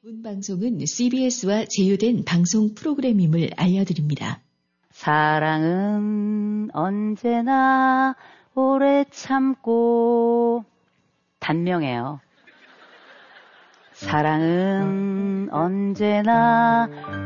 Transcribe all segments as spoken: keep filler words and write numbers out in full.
본 방송은 씨비에스와 제휴된 방송 프로그램임을 알려드립니다. 사랑은 언제나 오래 참고 단명해요. 사랑은 언제나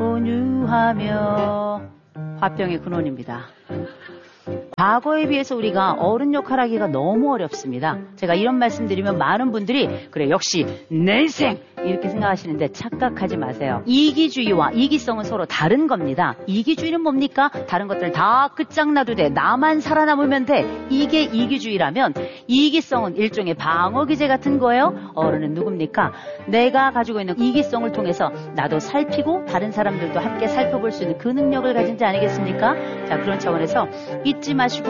온유하며 화병의 근원입니다. 과거에 비해서 우리가 어른 역할 하기가 너무 어렵습니다. 제가 이런 말씀 드리면 많은 분들이 그래 역시 내 인생 이렇게 생각하시는데 착각하지 마세요. 이기주의와 이기성은 서로 다른 겁니다. 이기주의는 뭡니까? 다른 것들 다 끝장나도 돼. 나만 살아남으면 돼. 이게 이기주의라면 이기성은 일종의 방어기제 같은 거예요. 어른은 누굽니까? 내가 가지고 있는 이기성을 통해서 나도 살피고 다른 사람들도 함께 살펴볼 수 있는 그 능력을 가진 자 아니겠습니까? 자, 그런 차원에서 잊지 마시고.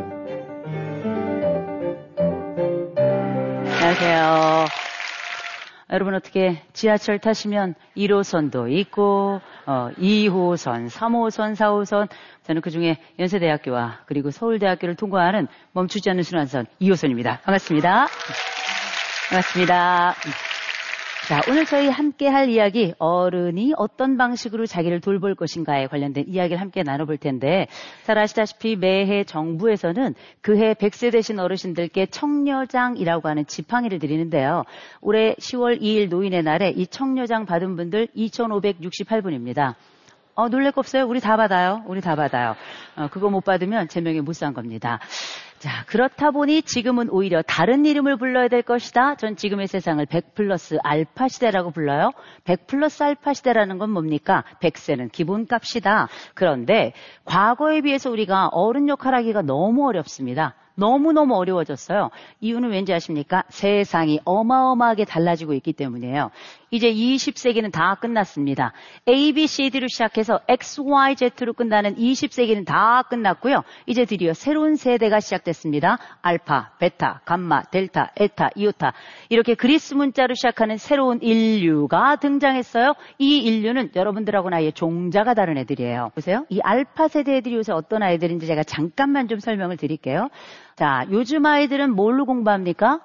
안녕하세요. 여러분 어떻게 지하철 타시면 일 호선도 있고 어, 이 호선, 삼 호선, 사 호선 저는 그중에 연세대학교와 그리고 서울대학교를 통과하는 멈추지 않는 순환선 이 호선입니다. 반갑습니다. 반갑습니다. 자, 오늘 저희 함께 할 이야기 어른이 어떤 방식으로 자기를 돌볼 것인가에 관련된 이야기를 함께 나눠볼 텐데 잘 아시다시피 매해 정부에서는 그해 백 세 되신 어르신들께 청려장이라고 하는 지팡이를 드리는데요. 올해 시월 이일 노인의 날에 이 청려장 받은 분들 이천오백육십팔 분입니다. 어, 놀랄 거 없어요. 우리 다 받아요. 우리 다 받아요. 어, 그거 못 받으면 제 명예 못 산 겁니다. 자, 그렇다 보니 지금은 오히려 다른 이름을 불러야 될 것이다. 전 지금의 세상을 백 플러스 알파 시대라고 불러요. 백 플러스 알파 시대라는 건 뭡니까? 백 세는 기본값이다. 그런데 과거에 비해서 우리가 어른 역할 하기가 너무 어렵습니다. 너무너무 어려워졌어요. 이유는 왠지 아십니까? 세상이 어마어마하게 달라지고 있기 때문이에요. 이제 이십 세기는 다 끝났습니다. A, B, C, D로 시작해서 X, Y, Z로 끝나는 이십 세기는 다 끝났고요. 이제 드디어 새로운 세대가 시작됐습니다. 알파, 베타, 감마, 델타, 에타, 이오타 이렇게 그리스 문자로 시작하는 새로운 인류가 등장했어요. 이 인류는 여러분들하고는 아예 종자가 다른 애들이에요. 보세요. 이 알파 세대 애들이 요새 어떤 아이들인지 제가 잠깐만 좀 설명을 드릴게요. 자, 요즘 아이들은 뭘로 공부합니까?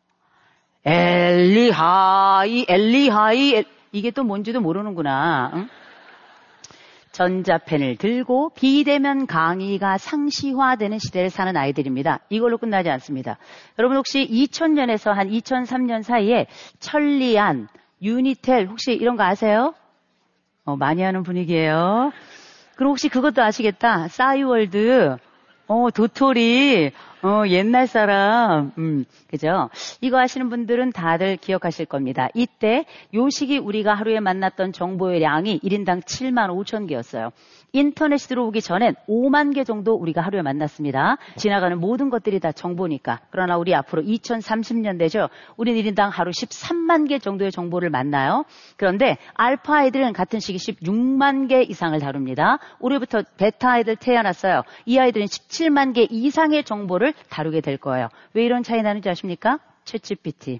엘리하이, 엘리하이, 엘... 이게 또 뭔지도 모르는구나. 응? 전자펜을 들고 비대면 강의가 상시화되는 시대를 사는 아이들입니다. 이걸로 끝나지 않습니다. 여러분 혹시 이천 년에서 한 이천삼 년 사이에 천리안, 유니텔 혹시 이런 거 아세요? 어, 많이 하는 분위기예요. 그럼 혹시 그것도 아시겠다. 싸이월드, 어, 도토리, 어, 옛날 사람, 음, 그죠? 이거 아시는 분들은 다들 기억하실 겁니다. 이때 요 시기 우리가 하루에 만났던 정보의 양이 일 인당 칠만 오천 개였어요. 인터넷이 들어오기 전엔 오만 개 정도 우리가 하루에 만났습니다. 지나가는 모든 것들이 다 정보니까. 그러나 우리 앞으로 이천삼십 년대죠. 우린 일 인당 하루 십삼만 개 정도의 정보를 만나요. 그런데 알파 아이들은 같은 시기 십육만 개 이상을 다룹니다. 올해부터 베타 아이들 태어났어요. 이 아이들은 십칠만 개 이상의 정보를 다루게 될 거예요. 왜 이런 차이 나는지 아십니까? 챗지피티,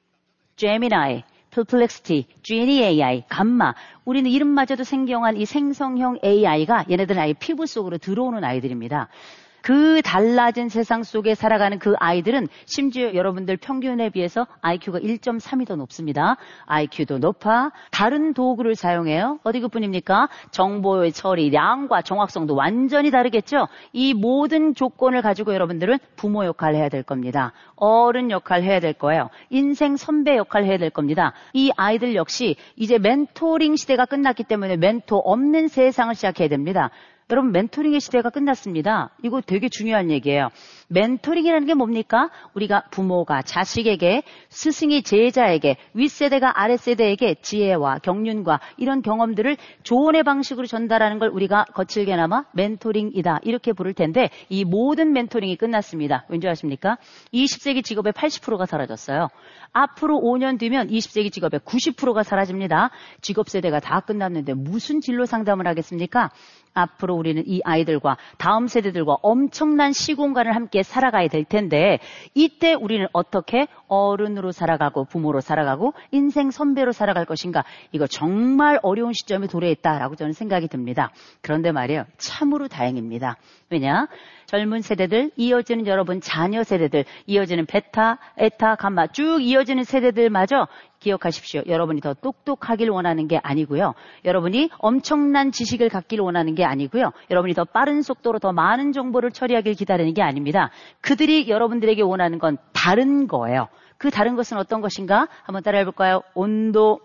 제미나이, 퍼플렉시티, 지니 에이아이, 감마. 우리는 이름마저도 생경한 이 생성형 에이아이가 얘네들은 아예 피부 속으로 들어오는 아이들입니다. 그 달라진 세상 속에 살아가는 그 아이들은 심지어 여러분들 평균에 비해서 아이큐가 일 점 삼이 더 높습니다. 아이큐도 높아. 다른 도구를 사용해요. 어디 그뿐입니까? 정보의 처리량과 정확성도 완전히 다르겠죠? 이 모든 조건을 가지고 여러분들은 부모 역할을 해야 될 겁니다. 어른 역할을 해야 될 거예요. 인생 선배 역할을 해야 될 겁니다. 이 아이들 역시 이제 멘토링 시대가 끝났기 때문에 멘토 없는 세상을 시작해야 됩니다. 여러분 멘토링의 시대가 끝났습니다. 이거 되게 중요한 얘기예요. 멘토링이라는 게 뭡니까? 우리가 부모가 자식에게, 스승이 제자에게, 윗세대가 아랫세대에게 지혜와 경륜과 이런 경험들을 조언의 방식으로 전달하는 걸 우리가 거칠게나마 멘토링이다 이렇게 부를 텐데 이 모든 멘토링이 끝났습니다. 왠지 아십니까? 이십 세기 직업의 팔십 퍼센트가 사라졌어요. 앞으로 오 년 뒤면 이십 세기 직업의 구십 퍼센트가 사라집니다. 직업 세대가 다 끝났는데 무슨 진로 상담을 하겠습니까? 앞으로 우리는 이 아이들과 다음 세대들과 엄청난 시공간을 함께 살아가야 될 텐데 이때 우리는 어떻게 어른으로 살아가고 부모로 살아가고 인생 선배로 살아갈 것인가. 이거 정말 어려운 시점에 도래했다라고 저는 생각이 듭니다. 그런데 말이에요. 참으로 다행입니다. 왜냐? 젊은 세대들, 이어지는 여러분 자녀 세대들, 이어지는 베타, 에타, 감마 쭉 이어지는 세대들마저 기억하십시오. 여러분이 더 똑똑하길 원하는 게 아니고요. 여러분이 엄청난 지식을 갖길 원하는 게 아니고요. 여러분이 더 빠른 속도로 더 많은 정보를 처리하길 기다리는 게 아닙니다. 그들이 여러분들에게 원하는 건 다른 거예요. 그 다른 것은 어떤 것인가? 한번 따라해 볼까요? 온도,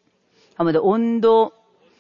한번 더 온도,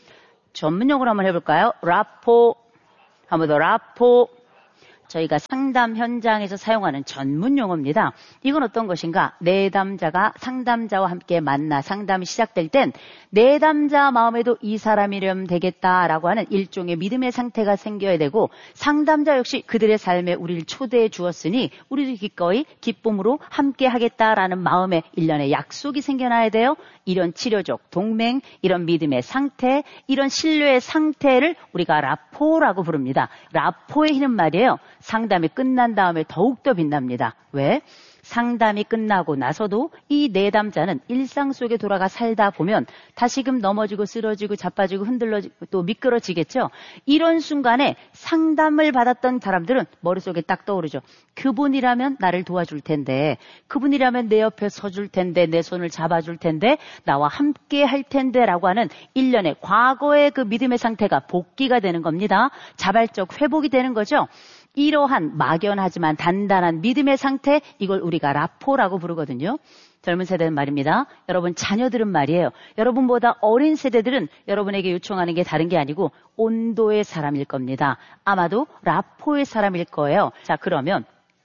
전문 용어로 한번 해볼까요? 라포, 한번 더 라포. 저희가 상담 현장에서 사용하는 전문 용어입니다. 이건 어떤 것인가? 내담자가 상담자와 함께 만나 상담이 시작될 땐 내담자 마음에도 이 사람이면 되겠다라고 하는 일종의 믿음의 상태가 생겨야 되고 상담자 역시 그들의 삶에 우리를 초대해 주었으니 우리도 기꺼이 기쁨으로 함께 하겠다라는 마음에 일련의 약속이 생겨나야 돼요. 이런 치료적 동맹, 이런 믿음의 상태, 이런 신뢰의 상태를 우리가 라포라고 부릅니다. 라포의 힘은 말이에요. 상담이 끝난 다음에 더욱더 빛납니다. 왜? 상담이 끝나고 나서도 이 내담자는 일상 속에 돌아가 살다 보면 다시금 넘어지고 쓰러지고 자빠지고 흔들러지고 또 미끄러지겠죠. 이런 순간에 상담을 받았던 사람들은 머릿속에 딱 떠오르죠. 그분이라면 나를 도와줄 텐데, 그분이라면 내 옆에 서줄 텐데, 내 손을 잡아줄 텐데, 나와 함께 할 텐데 라고 하는 일련의 과거의 그 믿음의 상태가 복귀가 되는 겁니다. 자발적 회복이 되는 거죠. 이러한 막연하지만 단단한 믿음의 상태, 이걸 우리가 라포라고 부르거든요. 젊은 세대는 말입니다. 여러분 자녀들은 말이에요. 여러분보다 어린 세대들은 여러분에게 요청하는 게 다른 게 아니고 온도의 사람일 겁니다. 아마도 라포의 사람일 거예요. 자, 그러면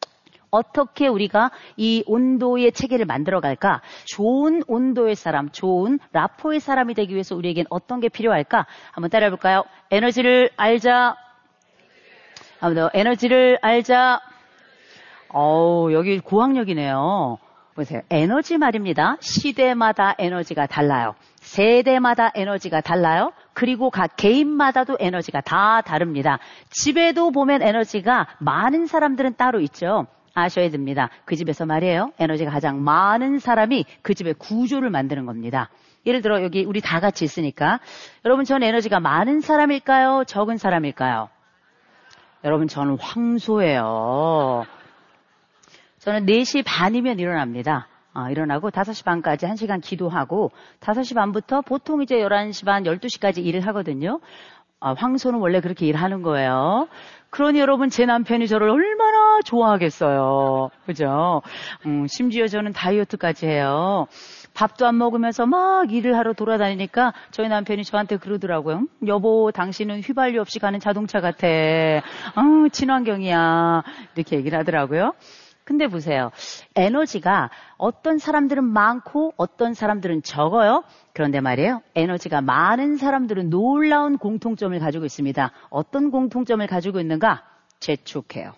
어떻게 우리가 이 온도의 체계를 만들어갈까? 좋은 온도의 사람, 좋은 라포의 사람이 되기 위해서 우리에겐 어떤 게 필요할까? 한번 따라해볼까요? 에너지를 알자. 한번 더 에너지를 알자. 어우, 여기 고학력이네요. 보세요. 에너지 말입니다. 시대마다 에너지가 달라요. 세대마다 에너지가 달라요. 그리고 각 개인마다도 에너지가 다 다릅니다. 집에도 보면 에너지가 많은 사람들은 따로 있죠. 아셔야 됩니다. 그 집에서 말이에요. 에너지가 가장 많은 사람이 그 집의 구조를 만드는 겁니다. 예를 들어 여기 우리 다 같이 있으니까 여러분 전 에너지가 많은 사람일까요? 적은 사람일까요? 여러분 저는 황소예요. 저는 네 시 반이면 일어납니다. 어, 일어나고 다섯 시 반까지 한 시간 기도하고 다섯 시 반부터 보통 이제 열한 시 반, 열두 시까지 일을 하거든요. 어, 황소는 원래 그렇게 일하는 거예요. 그러니 여러분 제 남편이 저를 얼마나 좋아하겠어요. 그죠? 음, 심지어 저는 다이어트까지 해요. 밥도 안 먹으면서 막 일을 하러 돌아다니니까 저희 남편이 저한테 그러더라고요. 여보, 당신은 휘발유 없이 가는 자동차 같아. 어, 친환경이야. 이렇게 얘기를 하더라고요. 근데 보세요. 에너지가 어떤 사람들은 많고 어떤 사람들은 적어요. 그런데 말이에요. 에너지가 많은 사람들은 놀라운 공통점을 가지고 있습니다. 어떤 공통점을 가지고 있는가? 재촉해요.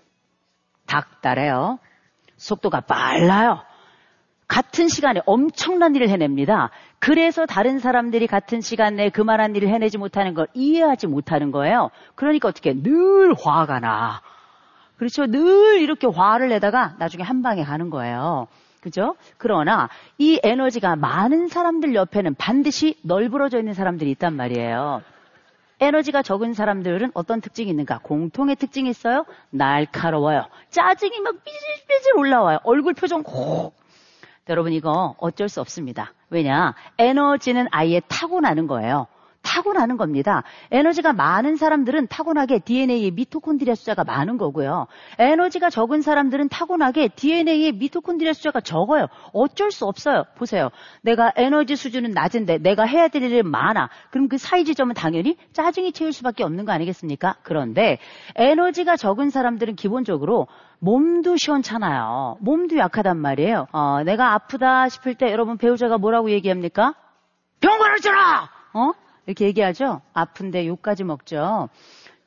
닥달해요. 속도가 빨라요. 같은 시간에 엄청난 일을 해냅니다. 그래서 다른 사람들이 같은 시간 내에 그만한 일을 해내지 못하는 걸 이해하지 못하는 거예요. 그러니까 어떻게 늘 화가 나. 그렇죠. 늘 이렇게 화를 내다가 나중에 한 방에 가는 거예요. 그죠? 그러나 이 에너지가 많은 사람들 옆에는 반드시 널브러져 있는 사람들이 있단 말이에요. 에너지가 적은 사람들은 어떤 특징이 있는가? 공통의 특징이 있어요. 날카로워요. 짜증이 막 삐질삐질 올라와요. 얼굴 표정 콕. 여러분 이거 어쩔 수 없습니다. 왜냐? 에너지는 아예 타고나는 거예요. 타고나는 겁니다. 에너지가 많은 사람들은 타고나게 디엔에이에 미토콘드리아 숫자가 많은 거고요. 에너지가 적은 사람들은 타고나게 디엔에이에 미토콘드리아 숫자가 적어요. 어쩔 수 없어요. 보세요. 내가 에너지 수준은 낮은데 내가 해야 될 일이 많아. 그럼 그 사이 지점은 당연히 짜증이 채울 수밖에 없는 거 아니겠습니까? 그런데 에너지가 적은 사람들은 기본적으로 몸도 시원찮아요. 몸도 약하단 말이에요. 어, 내가 아프다 싶을 때 여러분 배우자가 뭐라고 얘기합니까? 병원을 줘라! 어? 이렇게 얘기하죠. 아픈데 욕까지 먹죠.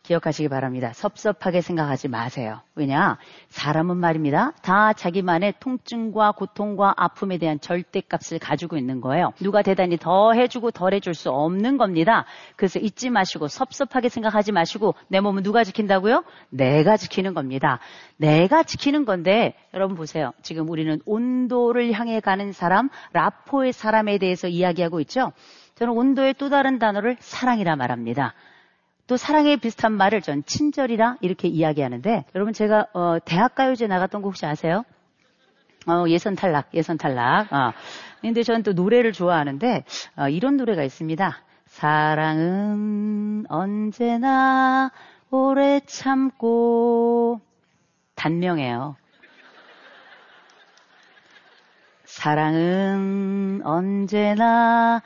기억하시기 바랍니다. 섭섭하게 생각하지 마세요. 왜냐? 사람은 말입니다. 다 자기만의 통증과 고통과 아픔에 대한 절대값을 가지고 있는 거예요. 누가 대단히 더 해주고 덜 해줄 수 없는 겁니다. 그래서 잊지 마시고 섭섭하게 생각하지 마시고 내 몸은 누가 지킨다고요? 내가 지키는 겁니다. 내가 지키는 건데 여러분 보세요. 지금 우리는 온도를 향해 가는 사람, 라포의 사람에 대해서 이야기하고 있죠. 저는 온도의 또 다른 단어를 사랑이라 말합니다. 또 사랑에 비슷한 말을 전 친절이라 이렇게 이야기하는데 여러분 제가 어, 대학가요제 나갔던 거 혹시 아세요? 어, 예선 탈락, 예선 탈락. 어. 근데 저는 또 노래를 좋아하는데 어, 이런 노래가 있습니다. 사랑은 언제나 오래 참고 단명해요. 사랑은 언제나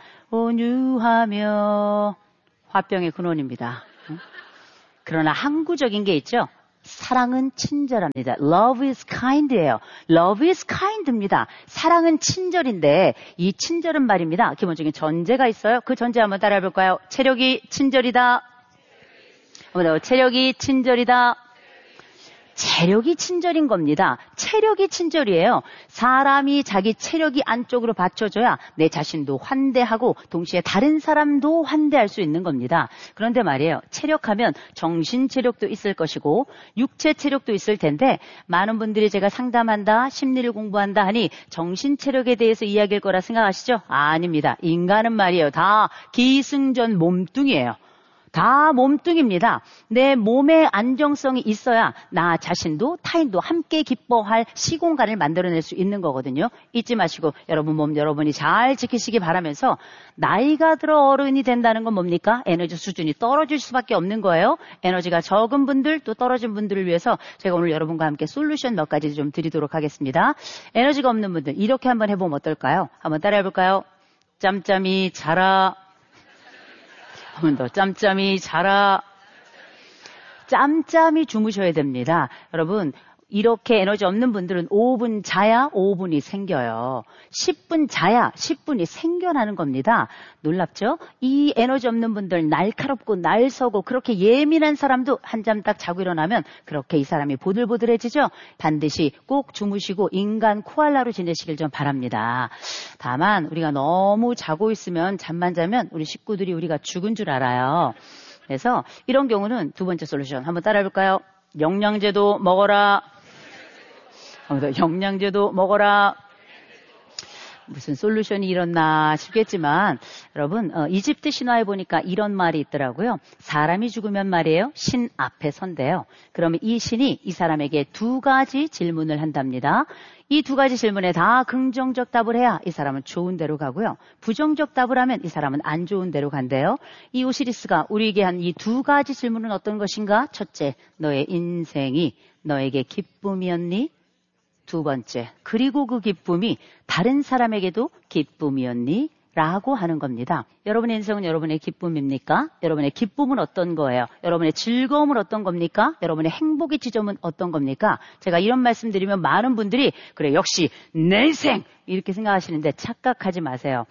온유하며 화병의 근원입니다. 그러나 항구적인 게 있죠. 사랑은 친절합니다. Love is kind예요. Love is kind입니다. 사랑은 친절인데 이 친절은 말입니다. 기본적인 전제가 있어요. 그 전제 한번 따라해 볼까요? 체력이 친절이다. 한번 더. 체력이 친절이다. 체력이 친절인 겁니다. 체력이 친절이에요. 사람이 자기 체력이 안쪽으로 받쳐줘야 내 자신도 환대하고 동시에 다른 사람도 환대할 수 있는 겁니다. 그런데 말이에요. 체력하면 정신 체력도 있을 것이고 육체 체력도 있을 텐데 많은 분들이 제가 상담한다, 심리를 공부한다 하니 정신 체력에 대해서 이야기할 거라 생각하시죠? 아닙니다. 인간은 말이에요. 다 기승전 몸뚱이에요. 다 몸뚱입니다. 내 몸의 안정성이 있어야 나 자신도 타인도 함께 기뻐할 시공간을 만들어낼 수 있는 거거든요. 잊지 마시고 여러분 몸 여러분이 잘 지키시기 바라면서 나이가 들어 어른이 된다는 건 뭡니까? 에너지 수준이 떨어질 수밖에 없는 거예요. 에너지가 적은 분들 또 떨어진 분들을 위해서 제가 오늘 여러분과 함께 솔루션 몇 가지 좀 드리도록 하겠습니다. 에너지가 없는 분들 이렇게 한번 해보면 어떨까요? 한번 따라해 볼까요? 짬짬이 자라. 한 번 더. 짬짬이 자라. 짬짬이 주무셔야 됩니다. 여러분 이렇게 에너지 없는 분들은 오 분 자야 오 분이 생겨요. 십 분 자야 십 분이 생겨나는 겁니다. 놀랍죠? 이 에너지 없는 분들 날카롭고 날서고 그렇게 예민한 사람도 한잠 딱 자고 일어나면 그렇게 이 사람이 보들보들해지죠. 반드시 꼭 주무시고 인간 코알라로 지내시길 좀 바랍니다. 다만 우리가 너무 자고 있으면 잠만 자면 우리 식구들이 우리가 죽은 줄 알아요. 그래서 이런 경우는 두 번째 솔루션 한번 따라해볼까요? 영양제도 먹어라. 영양제도 먹어라. 무슨 솔루션이 일어나 싶겠지만 여러분 어, 이집트 신화에 보니까 이런 말이 있더라고요. 사람이 죽으면 말이에요. 신 앞에 선대요. 그러면 이 신이 이 사람에게 두 가지 질문을 한답니다. 이 두 가지 질문에 다 긍정적 답을 해야 이 사람은 좋은 데로 가고요. 부정적 답을 하면 이 사람은 안 좋은 데로 간대요. 이 오시리스가 우리에게 한 이 두 가지 질문은 어떤 것인가? 첫째, 너의 인생이 너에게 기쁨이었니? 두 번째, 그리고 그 기쁨이 다른 사람에게도 기쁨이었니? 라고 하는 겁니다. 여러분의 인생은 여러분의 기쁨입니까? 여러분의 기쁨은 어떤 거예요? 여러분의 즐거움은 어떤 겁니까? 여러분의 행복의 지점은 어떤 겁니까? 제가 이런 말씀 드리면 많은 분들이 그래 역시 내 인생! 이렇게 생각하시는데 착각하지 마세요.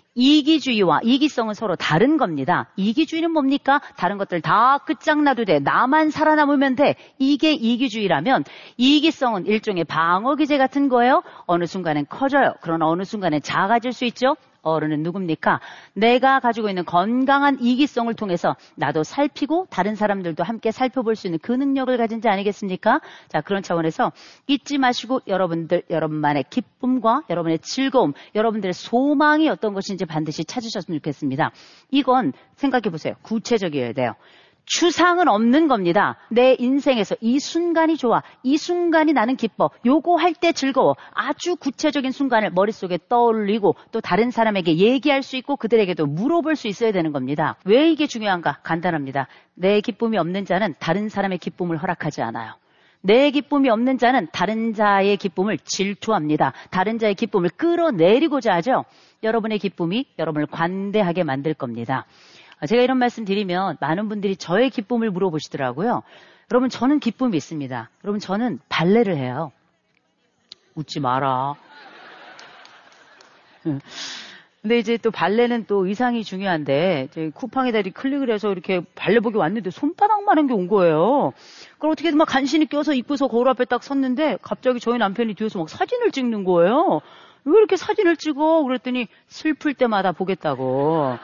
이기주의와 이기성은 서로 다른 겁니다. 이기주의는 뭡니까? 다른 것들 다 끝장나도 돼. 나만 살아남으면 돼. 이게 이기주의라면 이기성은 일종의 방어기제 같은 거예요. 어느 순간엔 커져요. 그러나 어느 순간엔 작아질 수 있죠. 어른은 누굽니까? 내가 가지고 있는 건강한 이기성을 통해서 나도 살피고 다른 사람들도 함께 살펴볼 수 있는 그 능력을 가진 자 아니겠습니까? 자, 그런 차원에서 잊지 마시고 여러분들, 여러분만의 기쁨과 여러분의 즐거움, 여러분들의 소망이 어떤 것인지 반드시 찾으셨으면 좋겠습니다. 이건 생각해 보세요. 구체적이어야 돼요. 추상은 없는 겁니다. 내 인생에서 이 순간이 좋아. 이 순간이 나는 기뻐. 요거 할 때 즐거워. 아주 구체적인 순간을 머릿속에 떠올리고 또 다른 사람에게 얘기할 수 있고 그들에게도 물어볼 수 있어야 되는 겁니다. 왜 이게 중요한가? 간단합니다. 내 기쁨이 없는 자는 다른 사람의 기쁨을 허락하지 않아요. 내 기쁨이 없는 자는 다른 자의 기쁨을 질투합니다. 다른 자의 기쁨을 끌어내리고자 하죠. 여러분의 기쁨이 여러분을 관대하게 만들 겁니다. 제가 이런 말씀 드리면 많은 분들이 저의 기쁨을 물어보시더라고요. 여러분 저는 기쁨이 있습니다. 여러분 저는 발레를 해요. 웃지 마라. 근데 이제 또 발레는 또 의상이 중요한데, 이제 쿠팡에다 이렇게 클릭을 해서 이렇게 발레복이 왔는데 손바닥만한 게 온 거예요. 그걸 어떻게든 막 간신히 껴서 입고서 거울 앞에 딱 섰는데, 갑자기 저희 남편이 뒤에서 막 사진을 찍는 거예요. 왜 이렇게 사진을 찍어? 그랬더니 슬플 때마다 보겠다고.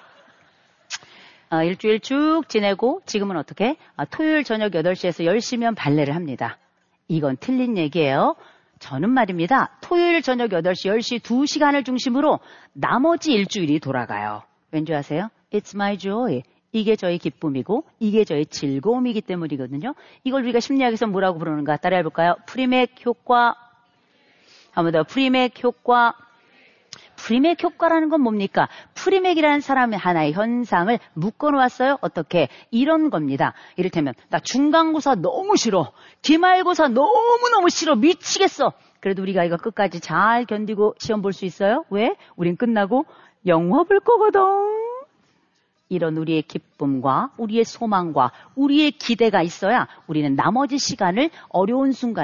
아, 일주일 쭉 지내고 지금은 어떻게? 아, 토요일 저녁 여덟 시에서 열 시면 발레를 합니다. 이건 틀린 얘기예요. 저는 말입니다. 토요일 저녁 여덟 시, 열 시 두 시간을 중심으로 나머지 일주일이 돌아가요. 왠지 아세요? It's my joy. 이게 저의 기쁨이고 이게 저의 즐거움이기 때문이거든요. 이걸 우리가 심리학에서 뭐라고 부르는가 따라해볼까요? 프리맥 효과. 한 번 더. 프리맥 효과. 프리맥 효과라는 건 뭡니까? 프리맥이라는 사람의 하나의 현상을 묶어놓았어요. 어떻게? 이런 겁니다. 이를테면 나 중간고사 너무 싫어. 기말고사 너무너무 싫어. 미치겠어. 그래도 우리가 이거 끝까지 잘 견디고 시험 볼 수 있어요? 왜? 우린 끝나고 영화 볼 거거든. 이런 우리의 기쁨과 우리의 소망과 우리의 기대가 있어야 우리는 나머지 시간을 어려운 순간